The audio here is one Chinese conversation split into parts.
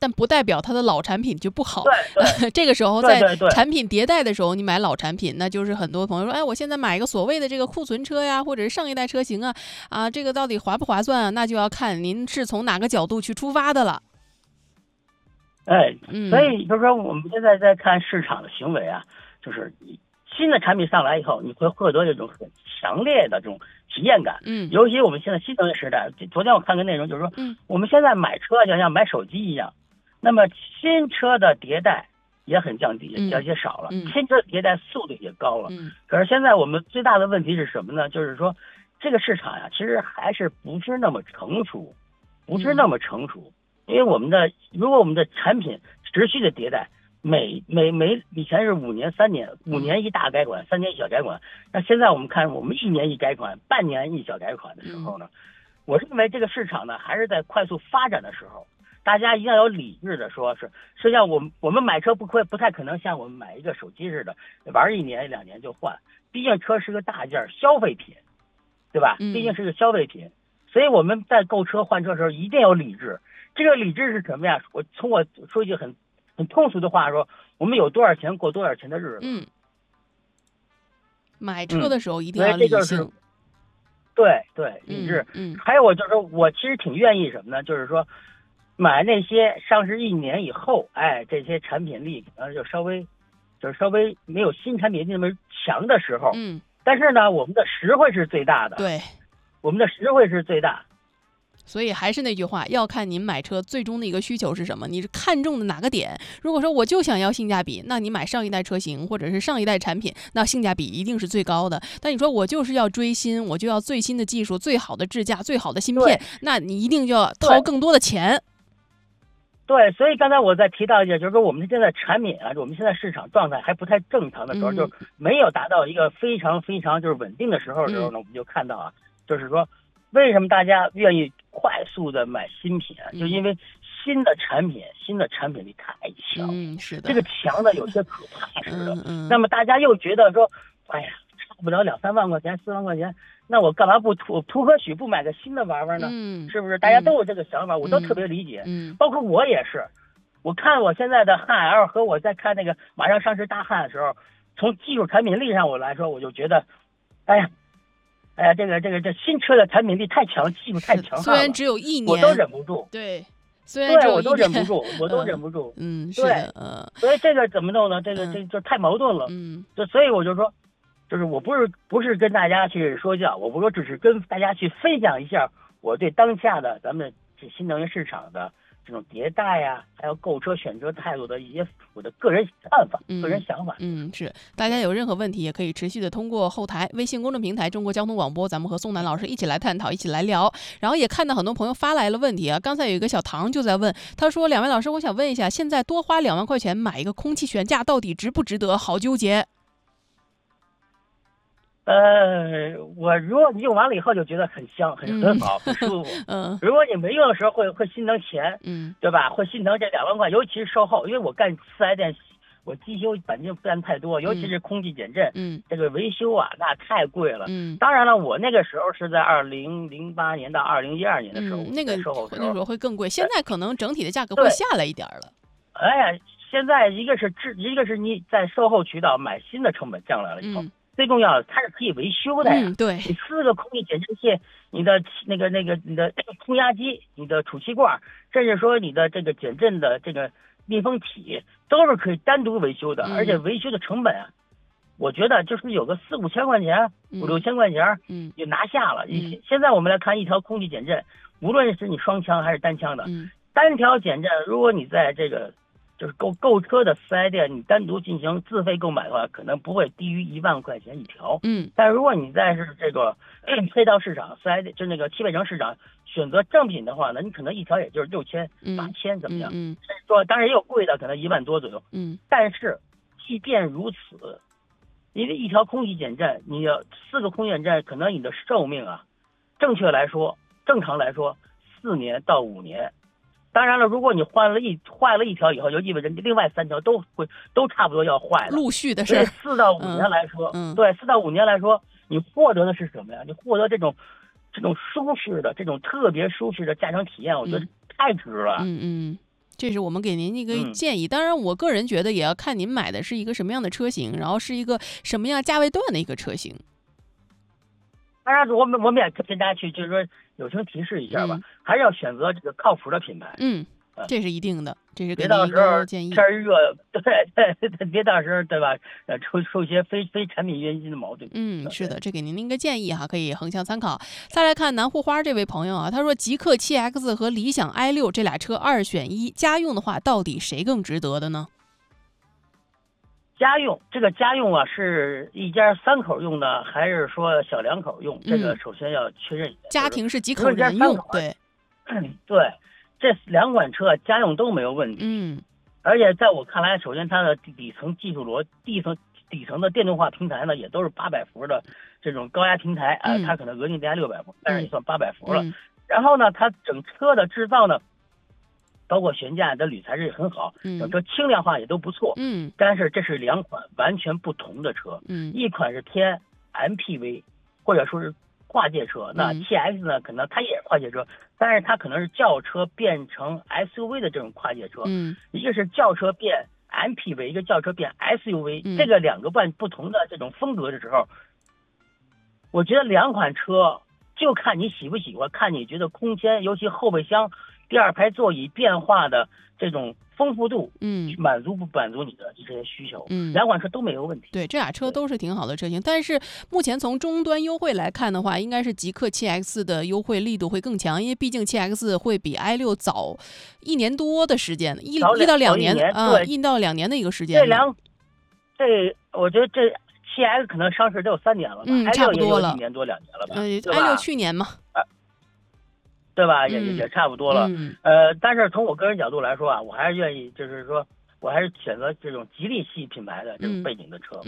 但不代表它的老产品就不好。 对这个时候在产品迭代的时候，你买老产品，那就是很多朋友说，哎，我现在买一个所谓的这个库存车呀，或者是上一代车型啊，这个到底划不划算啊？那就要看您是从哪个角度去出发的了。 所以就是说我们现在在看市场的行为啊，就是新的产品上来以后，你会获得这种很强烈的这种体验感。尤其我们现在新能源时代，昨天我看个内容就是说，我们现在买车就像买手机一样，那么新车的迭代也很降低，也少了，新车迭代速度也高了。可是现在我们最大的问题是什么呢？就是说这个市场呀，其实还是不是那么成熟，因为如果我们的产品持续的迭代，以前是5年3年，5年一大改款，3年一小改款，那现在我们看我们1年一改款，半年一小改款的时候呢，我认为这个市场呢还是在快速发展的时候，大家一定要有理智的说，实际上我们买车不太可能像我们买一个手机似的玩1年2年就换，毕竟车是个大件消费品，对吧？毕竟是个消费品，所以我们在购车换车的时候一定要理智。这个理智是什么呀？我说一句很通俗的话说，我们有多少钱过多少钱的日子。 买车的时候一定要理性。 对，理智。还有就是说我其实挺愿意什么呢？就是说买那些上市1年以后，这些产品力可能就稍微没有新产品力那么强的时候。但是呢，我们的实惠是最大的。 对， 我们的实惠是最大。 所以还是那句话，要看您买车最终的一个需求是什么，你是看中的哪个点。如果说我就想要性价比，那你买上一代车型或者是上一代产品，那性价比一定是最高的。但你说我就是要追新，我就要最新的技术、最好的智驾、最好的芯片，那你一定就要掏更多的钱。 对，所以刚才我再提到一点，就是说我们现在产品啊，我们现在市场状态还不太正常的时候，就是没有达到一个非常就是稳定的时候呢，我们就看到啊，就是说为什么大家愿意快速的买新品啊？就因为新的产品力太强， 是的， 这个强的有些可怕似的。那么大家又觉得说，哎呀，差不了2-3万块钱、4万块钱，那我干嘛不图何许不买个新的玩玩呢？是不是？大家都有这个想法，我都特别理解。包括我也是，我看我现在的汉 L 和我在看那个马上上市大汉的时候，从技术产品力上我来说，我就觉得，哎呀，这新车的产品力太强，技术太强悍了。 虽然只有1年， 我都忍不住。 对，虽然只有1年， 我都忍不住， 是的， 所以这个怎么弄呢？这就太矛盾了。所以我就说，就是我不是跟大家去说教，我不说，只是跟大家去分享一下我对当下的咱们这新能源市场的这种迭代呀，还有购车选择态度的一些我的个人看法、个人想法。 是，大家有任何问题也可以持续的通过后台微信公众平台中国交通广播，咱们和宋楠老师一起来探讨，一起来聊。然后也看到很多朋友发来了问题啊，刚才有一个小唐就在问，他说2位老师，我想问一下，现在多花2万块钱买一个空气悬架到底值不值得？好纠结。 我如果你用完了以后就觉得很香、很好、很舒服。如果你没用的时候会心疼钱，对吧？会心疼这2万块，尤其是售后，因为我干4S店，我机修本就干太多，尤其是空气减震，这个维修啊，那太贵了。当然了，我那个时候是在2008年到2012年的时候， 那个售后那时候会更贵，现在可能整体的价格会下来一点了。 哎呀，现在一个是你在售后渠道买新的成本降来了以后。最重要的，它是可以维修的呀。 对， 你4个空气减震器，你的你的空压机，你的储气罐，甚至说你的这个减震的这个密封体，都是可以单独维修的。而且维修的成本啊，我觉得就是有个4-5千块钱、5-6千块钱，就拿下了。现在我们来看一条空气减震，无论是你双腔还是单腔的，单条减震，如果你在这个就是购车的4S店，你单独进行自费购买的话，可能不会低于1万块钱一条。但如果你在是这个配套市场4S店，就那个汽配城市场选择正品的话呢，你可能一条也就是6000、8000怎么样？甚至说当然也有贵的，可能1万多左右。但是即便如此，因为一条空气减震，你有4个空气减震，可能你的寿命啊，正常来说4年到5年。当然了，如果你坏了一条以后，就意味着另外3条都差不多要坏了， 陆续的事。 4到5年来说，对，4到5年来说，你获得的是什么呀？你获得这种舒适的、这种特别舒适的驾乘体验，我觉得太值了。 这是我们给您一个建议。当然，我个人觉得也要看您买的是一个什么样的车型，然后是一个什么样价位段的一个车型。 当然，我们也跟大家去就是说友情提示一下吧，还是要选择这个靠谱的品牌。 这是一定的，这是给您一个建议。 天热，对，别到时候对吧？出一些非产品原因的矛盾。 是的，这给您一个建议哈，可以横向参考。再来看南护花这位朋友啊，他说极氪 7X 和理想 i6这俩车2选1，家用的话到底谁更值得的呢？ 家用啊，是一家3口用的，还是说小2口用？这个首先要确认一下。 家庭是几口人用？对， 对，这2款车家用都没有问题。而且在我看来，首先它的底层技术底层的电动化平台呢，也都是800伏的这种高压平台啊，它可能额定电压600伏，但是也算800伏了。然后呢，它整车的制造呢，包括悬架的铝材质也很好，整车轻量化也都不错。但是这是2款完全不同的车。一款是偏 MPV 或者说是跨界车，那 7X 呢，可能它也是跨界车，但是它可能是轿车变成 SUV 的这种跨界车。一个是轿车变 MPV， 一个轿车变 SUV，这个2个不同的这种风格的时候，我觉得2款车就看你喜不喜欢，看你觉得空间，尤其后备箱、第2排座椅变化的这种丰富度，满足不满足你的这些需求？2款车都没有问题。 对，这俩车都是挺好的车型，但是目前从终端优惠来看的话，应该是极氪 7X 的优惠力度会更强，因为毕竟 7X 会比 i6 早1年多的时间，1到2年，1到2年的一个时间。 我觉得这 7X 可能上市得有3年了吧差不多了 ，1年多2年了吧 ，i6 去年嘛。 对吧？也差不多了。但是从我个人角度来说啊，我还是愿意，就是说我还是选择这种吉利系品牌的这种背景的车。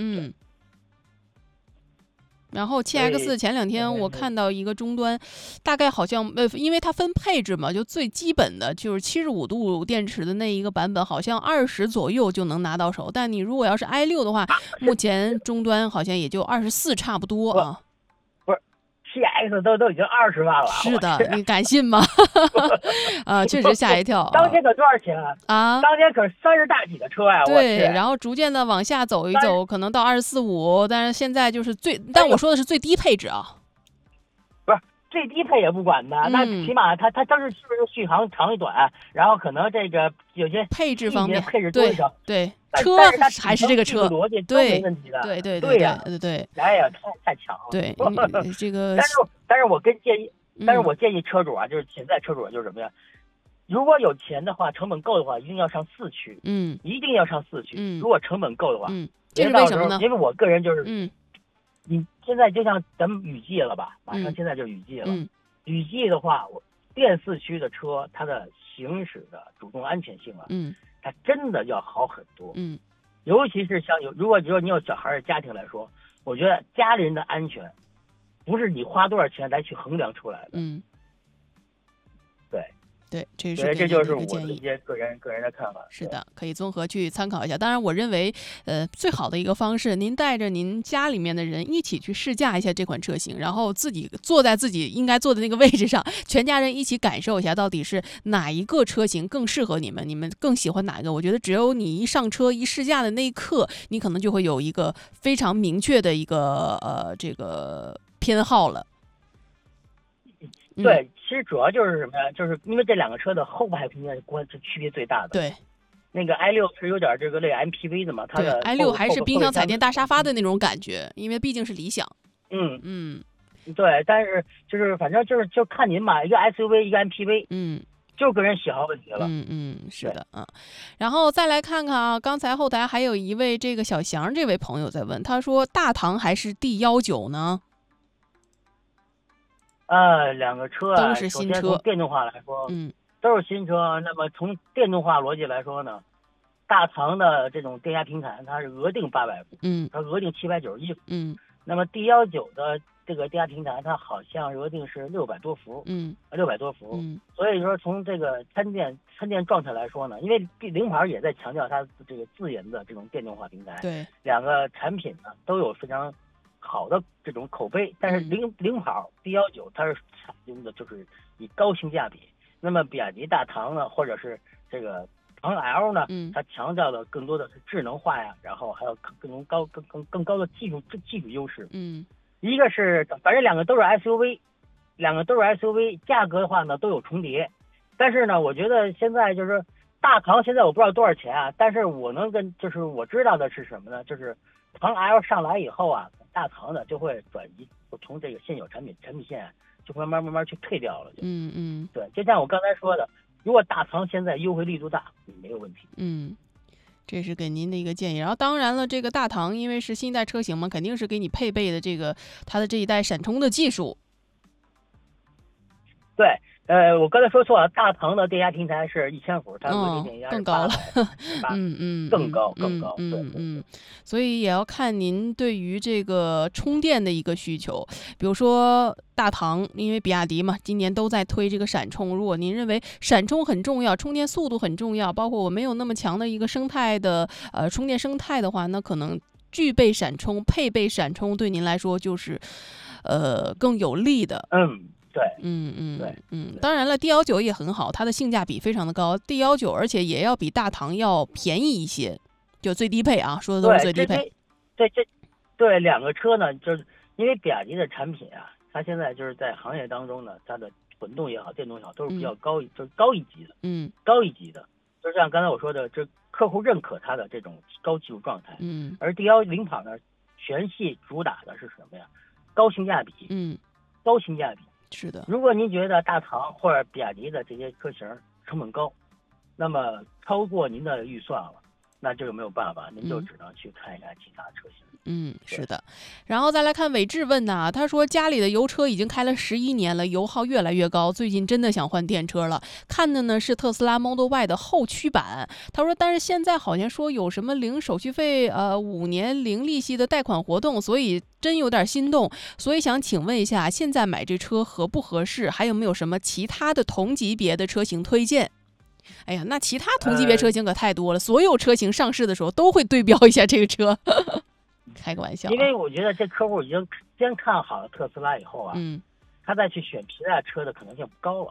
然后 7X 前2天我看到一个终端，大概好像因为它分配置嘛，就最基本的就是75度电池的那一个版本，好像20左右就能拿到手。但你如果要是 i6 的话，目前终端好像也就24差不多啊。 7X 都已经20万了， 是的，你敢信吗？确实吓一跳。 当天可多少钱啊？当天可是30大几的车呀！ 对，然后逐渐的往下走一走，可能到24、25，但是现在就是但我说的是最低配置啊。 不是最低配也不管的，那起码它当时是不是续航长与短，然后可能这个有些配置方面配置多一少， 对。车还是这个车， 对， 对呀， 哎呀，太强了。 对，这个。 但是我建议车主啊，就是潜在车主就是什么呀？如果有钱的话，成本够的话，一定要上4驱。一定要上4驱。如果成本够的话， 这是为什么呢？ 因为我个人就是，你现在就像咱们雨季了吧？马上现在就雨季了。雨季的话，电4驱的车，它的行驶的主动安全性啊，它真的要好很多。尤其是像如果你有小孩的家庭来说，我觉得家里人的安全不是你花多少钱来去衡量出来的。对，这就是我的一些个人的看法。 是的，可以综合去参考一下。当然，我认为，最好的一个方式，您带着您家里面的人一起去试驾一下这款车型，然后自己坐在自己应该坐的那个位置上，全家人一起感受一下，到底是哪一个车型更适合你们，你们更喜欢哪一个？我觉得只有你一上车一试驾的那一刻，你可能就会有一个非常明确的一个这个偏好了。 对，其实主要就是什么呀？就是因为这2个车的后排空间是区别最大的。 对， 那个 i6 是有点这个类 MPV 的嘛，它的 i6 还是冰箱彩电大沙发的那种感觉，因为毕竟是理想。 对，但是就是反正就看您嘛，一个 SUV 一个 MPV，就个人喜好问题了。 是的然后再来看看啊，刚才后台还有一位这个小翔这位朋友在问，他说大唐还是 D19呢 ？2个车都是新车， 从电动化来说，都是新车。那么从电动化逻辑来说呢，大唐的这种电压平台它是额定800伏，它额定791伏，那么 D19的这个电压平台它好像额定是600多伏，600多伏，所以说从这个参电状态来说呢，因为领跑也在强调它这个自研的这种电动化平台， 对 ，2个产品呢都有非常好的这种口碑，但是领跑 D19 它是采用的就是以高性价比，那么比亚迪大唐呢，或者是这个长 L 呢，它强调的更多的是智能化呀，然后还有更高的技术优势。一个是反正两个都是 SUV， 价格的话呢都有重叠，但是呢，我觉得现在就是大唐现在我不知道多少钱啊，但是我就是我知道的是什么呢？就是唐 L 上来以后啊，大唐的就会转移从这个现有产品线就会慢慢去退掉了。对，就像我刚才说的。如果大唐现在优惠力度大，没有问题。 这是给您的一个建议。然后当然了，这个大唐因为是新一代车型嘛，肯定是给你配备的它的这一代闪充的技术。 对，我刚才说错了，大唐的电压平台是1000伏，它国际电压更高了， 更高。 所以也要看您对于这个充电的一个需求。比如说大唐，因为比亚迪嘛，今年都在推这个闪充。如果您认为闪充很重要，充电速度很重要，包括我没有那么强的一个生态的充电生态的话，那可能具备闪充、配备闪充对您来说就是更有利的。 对， 当然了，D19也很好，它的性价比非常的高。D19而且也要比大唐要便宜一些，就最低配啊，说的都是最低配。 对，两个车呢，就是因为比亚迪的产品啊，它现在就是在行业当中呢，它的混动也好，电动也好，都是比较就是高一级的。高一级的，就像刚才我说的，这客户认可它的这种高技术状态。而 D1领跑呢，全系主打的是什么呀？高性价比。高性价比。 是的， 如果您觉得大唐或者比亚迪的这些车型成本高，那么超过您的预算了，那这个没有办法，您就只能去看一下其他车型。 是的。然后再来看伟志问呐，他说家里的油车已经开了11年了，油耗越来越高，最近真的想换电车了。看的呢是特斯拉 Model Y 的后驱版。他说，但是现在好像说有什么零手续费，5年零利息的贷款活动，所以真有点心动。所以想请问一下，现在买这车合不合适？还有没有什么其他的同级别的车型推荐？哎呀，那其他同级别车型可太多了，所有车型上市的时候都会对标一下这个车。开个玩笑， 因为我觉得这客户已经先看好了特斯拉以后啊，他再去选其他车的可能性不高了。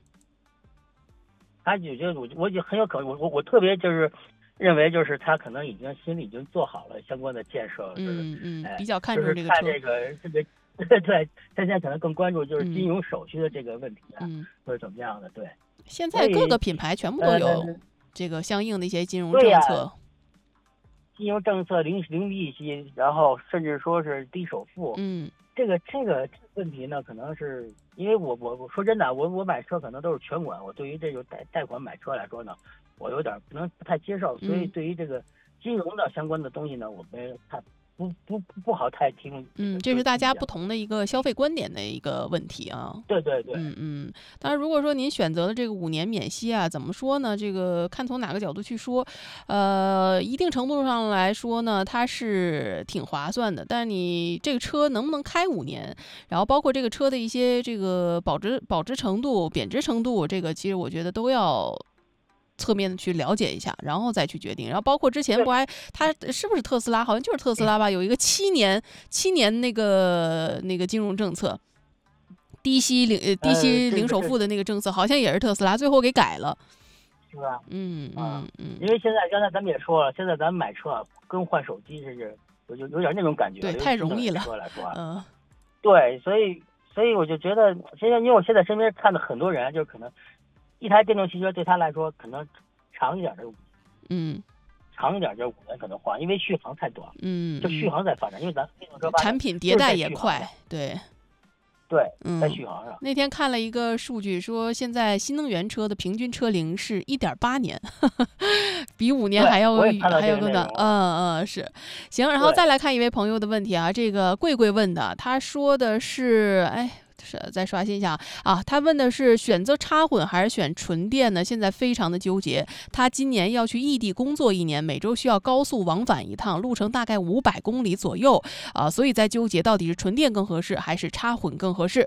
他就觉得我就很有可能，我特别就是认为就是他可能心里已经做好了相关的建设， 比较看重这个车， 就是看这个对，他现在可能更关注就是金融手续的这个问题啊，或者怎么样的。对， 现在各个品牌全部都有这个相应的一些金融政策。 金融政策零利息，然后甚至说是低首付。这个问题呢，可能是因为我说真的，我买车可能都是全款，我对于这个贷款买车来说呢，我有点不太接受，所以对于这个金融的相关的东西呢，我们太不好太听。 这是大家不同的一个消费观点的一个问题啊。 对。 当然，如果说您选择了这个5年免息啊，怎么说呢？这个看从哪个角度去说，一定程度上来说呢，它是挺划算的。但是你这个车能不能开5年，然后包括这个车的一些这个保值程度、贬值程度，这个其实我觉得都要侧面的去了解一下，然后再去决定。然后包括之前它是不是特斯拉？好像就是特斯拉吧，有一个7年那个金融政策，低息零首付的那个政策，好像也是特斯拉最后给改了， 是吧？因为现在刚才咱们也说了，现在咱们买车更换手机是有点那种感觉， 对，太容易了。 车来说，对，所以我就觉得现在，因为我现在身边看的很多人，就是可能一台电动汽车对他来说可能长一点的5年，长一点就是5年可能换，因为续航太短，就续航在发展，因为咱电动车产品迭代也快，对， 在续航上。 那天看了一个数据，说现在新能源车的平均车龄是1.8年，比5年还要更短。是。行，然后再来看一位朋友的问题啊，这个贵贵问的，他说的是，再刷新一下啊，他问的是选择插混还是选纯电呢？现在非常的纠结。他今年要去异地工作1年，每周需要高速往返1趟，路程大概500公里左右啊，所以在纠结到底是纯电更合适还是插混更合适。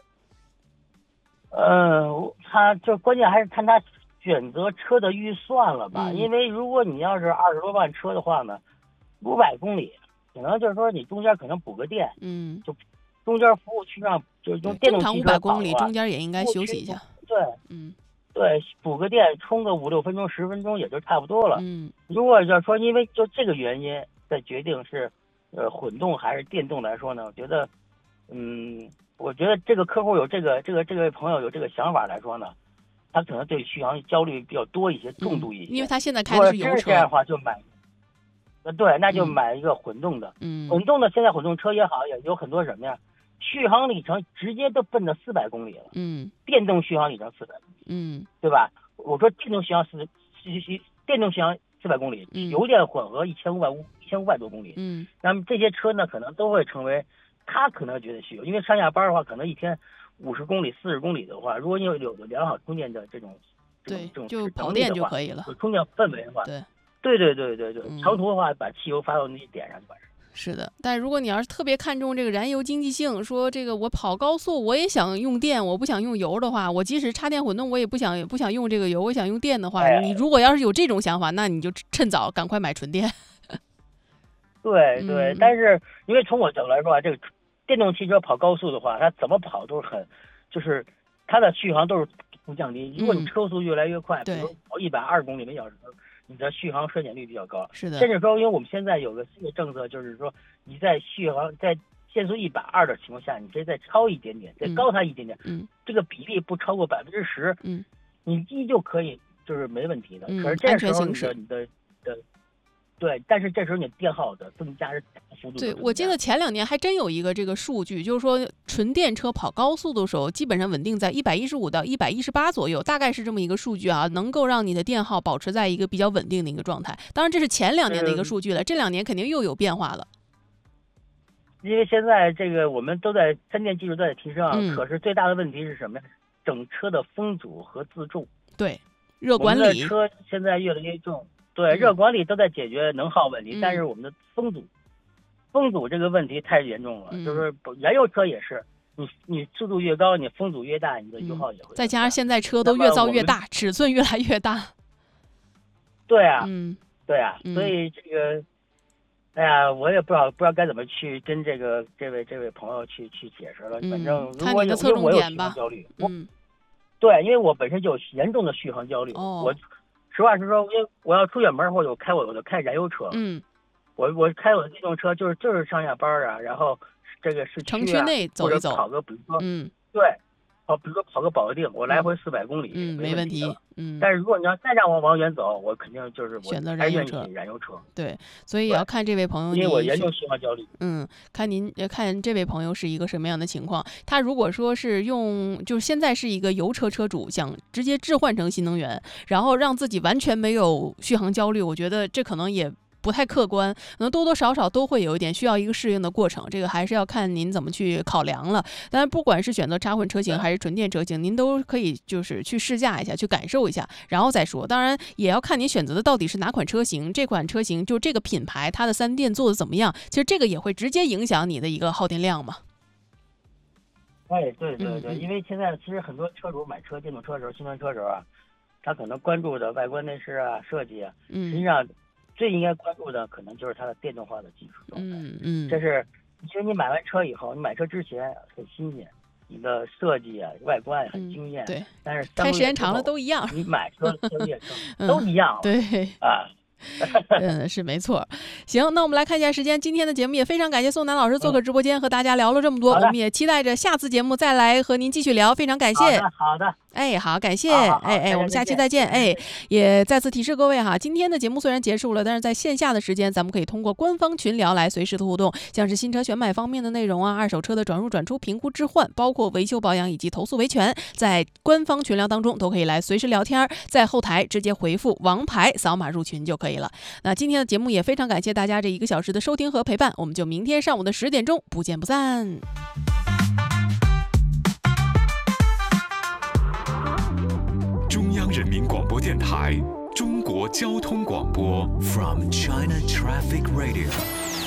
他就关键还是看他选择车的预算了吧，因为如果你要是20多万车的话呢，500公里，可能就是说你中间可能补个电，就中间服务区上就是用电动汽车正常500公里中间也应该休息一下。 对， 对，补个电，充个5、6分钟、10分钟也就差不多了。如果要说因为就这个原因再决定是混动还是电动来说呢，我觉得这个客户有这位朋友有这个想法来说呢，他可能对续航焦虑比较多一些，重度一些。 因为他现在开的是油车。 这样的话就买，对，那就买一个混动的。混动的现在混动车也好，也有很多什么呀？续航里程直接都奔到400公里了。电动续航里程400公里。对吧？我说电动续航400公里，油电混合1500多公里。那么这些车呢，可能都会成为他可能觉得需要，因为上下班的话，可能一天50公里、40公里的话，如果你有良好充电的这种就跑电就可以了。 有充电氛围的话，对，长途的话把汽油发到那些点上就完事。 是的，但如果你要是特别看重这个燃油经济性，说这个我跑高速我也想用电，我不想用油的话，我即使插电混动我也不想用这个油，我想用电的话，你如果要是有这种想法，那你就趁早赶快买纯电。 对，但是因为从我角度来说啊，这个电动汽车跑高速的话，它怎么跑都是就是它的续航都是不降低。如果你车速越来越快，比如跑120公里每小时。你的续航衰减率比较高， 是的。 甚至说，因为我们现在有个新的政策，就是说你在在限速120的情况下，你可以再超一点点，再高它一点点，这个比例不超过10%，你依旧可以就是没问题的。可是这时候你的对，但是这时候你电耗的增加是大幅度。 对，我记得前2年还真有一个这个数据，就是说纯电车跑高速的时候，基本上稳定在115到118左右，大概是这么一个数据啊，能够让你的电耗保持在一个比较稳定的一个状态。当然这是前2年的一个数据了，这2年肯定又有变化了。 因为现在这个我们都在3电技术都在提升，可是最大的问题是什么呀？整车的风阻和自重。 对，热管理。 我们的车现在越来越重。对，热管理都在解决能耗问题，但是我们的风阻这个问题太严重了。就是燃油车也是，你速度越高，你风阻越大，你的油耗也会。 再加上现在车都越造越大，尺寸越来越大。 对啊，所以这个，哎呀，我也不知道该怎么去跟这位朋友去解释了。反正如果我有续航焦虑，对，因为我本身就有严重的续航焦虑，我。实话实说，因为我要出远门或者我就开燃油车，我开我的电动车就是上下班啊，然后这个市区城区内走一走， 或者跑个比如说对，比如说跑个保定，我来回400公里， 没问题。 但是如果你要再让我往远走，我肯定就是选择燃油车。对，所以也要看这位朋友， 因为我严重续航焦虑。 看这位朋友是一个什么样的情况。他如果说是就是现在是一个油车车主，想直接置换成新能源，然后让自己完全没有续航焦虑，我觉得这可能也不太客观，可能多多少少都会有一点需要一个适应的过程，这个还是要看您怎么去考量了。当然不管是选择插混车型还是纯电车型，您都可以就是去试驾一下，去感受一下，然后再说。当然也要看你选择的到底是哪款车型，这款车型就这个品牌它的3电做的怎么样，其实这个也会直接影响你的一个耗电量嘛。 对，因为现在其实很多车主买电动车的时候，新能源车的时候啊，他可能关注的外观内饰啊、设计啊，实际上最应该关注的可能就是它的电动化的技术状态。这是其实你买完车以后，你买车之前很新鲜，你的设计啊、外观也很惊艳。 对， 但是开时间长了都一样。 你买车3个月都一样。 对啊。 是没错。行，那我们来看一下时间，今天的节目也非常感谢宋楠老师做客直播间，和大家聊了这么多，我们也期待着下次节目再来和您继续聊，非常感谢。 好的。 好，感谢。我们下期再见。也再次提示各位哈，今天的节目虽然结束了，但是在线下的时间，咱们可以通过官方群聊来随时的互动，像是新车选买方面的内容啊，二手车的转入转出、评估置换，包括维修保养以及投诉维权，在官方群聊当中都可以来随时聊天，在后台直接回复王牌扫码入群就可以了。那今天的节目也非常感谢大家这1个小时的收听和陪伴，我们就明天上午的10点钟不见不散。 中央人民广播电台中国交通广播 From China Traffic Radio